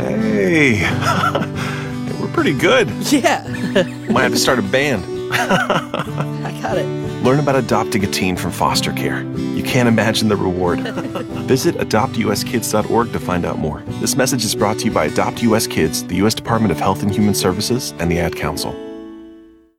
Hey, we're pretty good. Yeah. Might have to start a band. I got it. Learn about adopting a teen from foster care. You can't imagine the reward. Visit adoptuskids.org to find out more. This message is brought to you by Adopt US Kids, the U.S. Department of Health and Human Services, and the Ad Council.